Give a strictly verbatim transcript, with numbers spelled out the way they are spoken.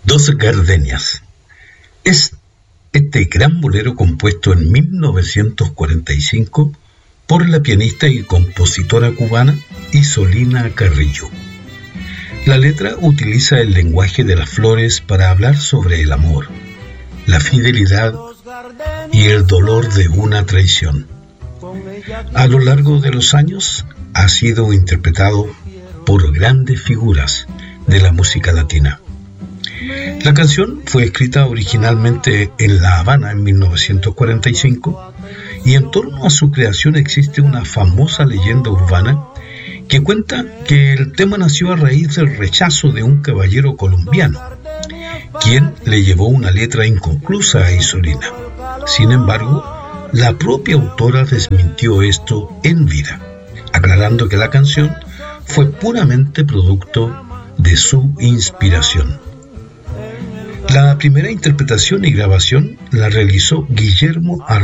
Dos gardenias. Es este gran bolero compuesto en mil novecientos cuarenta y cinco por la pianista y compositora cubana Isolina Carrillo. La letra utiliza el lenguaje de las flores para hablar sobre el amor, la fidelidad y el dolor de una traición. A lo largo de los años ha sido interpretado por grandes figuras de la música latina. La canción fue escrita originalmente en La Habana en mil novecientos cuarenta y cinco y en torno a su creación existe una famosa leyenda urbana que cuenta que el tema nació a raíz del rechazo de un caballero colombiano, quien le llevó una letra inconclusa a Isolina. Sin embargo, la propia autora desmintió esto en vida, aclarando que la canción fue puramente producto de su inspiración. La primera interpretación y grabación la realizó Guillermo Arroyo.